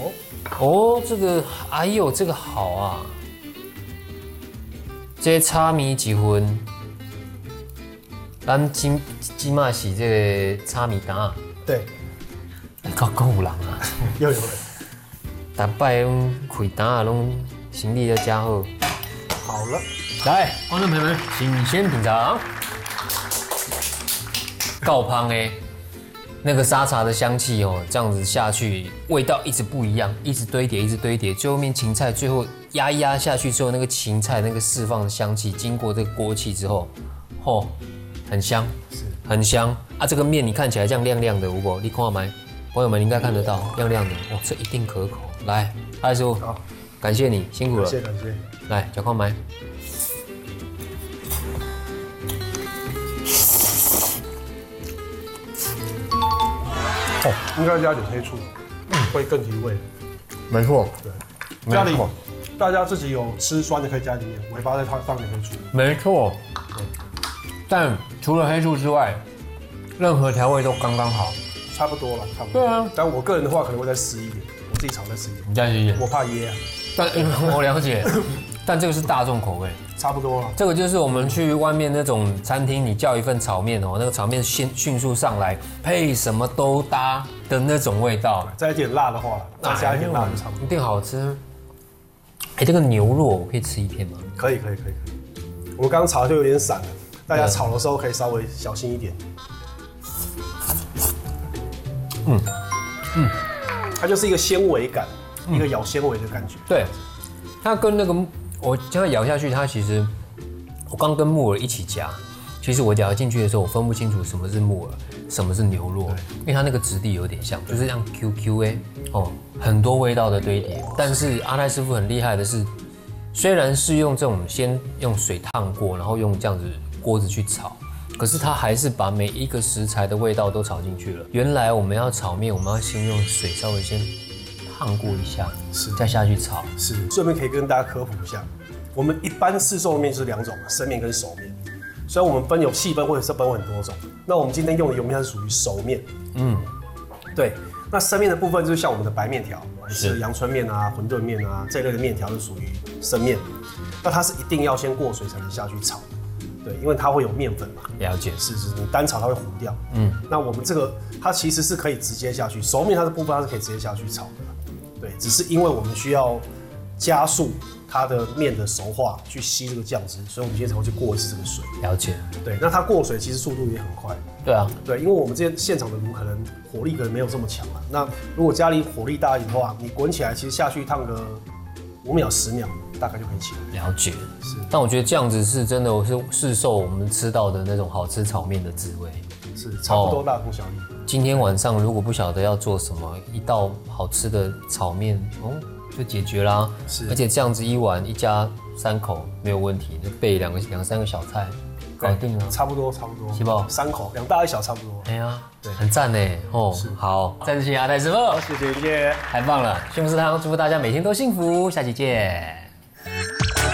哦，这个，哎呦，这个好啊！这炒米几分？咱今嘛是这个炒米单。 对。 够有人啊！ 又有人。 大摆拢开单啊，拢行李都加好。 好了， 来，观众朋友们，请先品尝。告胖哎，那个沙茶的香气哦，这样子下去，味道一直不一样，一直堆叠，一直堆叠，最后面芹菜最后压一压下去之后，那个芹菜那个释放的香气，经过这个锅气之后，哦，很香，很香啊！这个面你看起来这样亮亮的，如果你看没，朋友们你应该看得到亮亮的，哇，这一定可口。来，艾师傅，好，感谢你辛苦了， 感谢。 来，脚看没？ 哦，应该加点黑醋，会更提味。 没错， 对，家里大家自己有吃酸的可以加一点点，尾巴再放点黑醋。 没错，但除了黑醋之外，任何调味都刚刚好， 差不多了，差不多。 对啊， 但我个人的话可能会再湿一点，我自己炒再湿一点。 你加一点， 我怕噎啊。 但我了解，但这个是大众口味。 差不多了， 这个就是我们去外面那种餐厅，你叫一份炒面哦，那个炒面迅速上来，配什么都搭的那种味道。 再一点辣的话，再加一点辣就差不多， 一定好吃。哎，这个牛肉我可以吃一片吗？ 可以。我刚刚炒就有点散了，大家炒的时候可以稍微小心一点。它就是一个纤维感，一个咬纤维的感觉。 对，它跟那个。我这样咬下去，它其实我刚跟木耳一起夹，其实我咬进去的时候，我分不清楚什么是木耳，什么是牛肉，因为它那个质地有点像，就是这样 QQ 哦，很多味道的堆叠。但是阿泰师傅很厉害的是，虽然是用这种先用水烫过，然后用这样子锅子去炒，可是他还是把每一个食材的味道都炒进去了。原来我们要炒面，我们要先用水稍微先烫过一下，再下去炒。 是，顺便可以跟大家科普一下，我们一般市售的面是两种，生面跟熟面。虽然我们分有细分或者是分很多种，那我们今天用的油面是属于熟面。对。那生面的部分就是像我们的白面条，是阳春面啊、馄饨面啊这一类的面条是属于生面。那它是一定要先过水才能下去炒。对，因为它会有面粉嘛。 了解。 是，你单炒它会糊掉。那我们这个它其实是可以直接下去，熟面它的部分它是可以直接下去炒的。对，只是因为我们需要加速它的面的熟化，去吸这个酱汁，所以我们今天才会去过一次这个水。 了解。 对，那它过水其实速度也很快。 对啊。 对，因为我们这现场的炉可能火力可能没有这么强啊。那如果家里火力大一点的话，你滚起来其实下去烫个5秒10秒，大概就可以起来。 了解。 是。 但我觉得这样子是真的，我是市售我们吃到的那种好吃炒面的滋味。 是，差不多大同小异。 今天晚上如果不晓得要做什么，一道好吃的炒面就解决啦。是，而且这样子一碗一家3口没有问题，就备2、3个小菜，搞定了。 差不多， 是不 ？3口2大1小差不多。 哎呀，对，很赞呢。好，再次谢谢阿泰师傅， 谢谢， 太棒了！幸福食堂祝福大家每天都幸福，下期见。